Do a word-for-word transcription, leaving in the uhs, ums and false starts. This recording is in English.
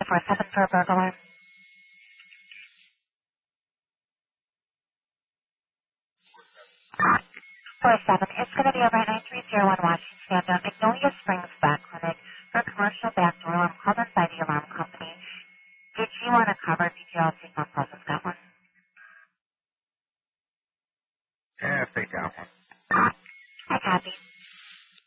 four seven for a burglar. four seven, it's going to be over at nine three zero one Washington, uh, Magnolia Springs Vet Clinic for commercial back door alarm called in by the alarm company. Did you want to cover details signal process got one? Yeah, I think I got one. I copy.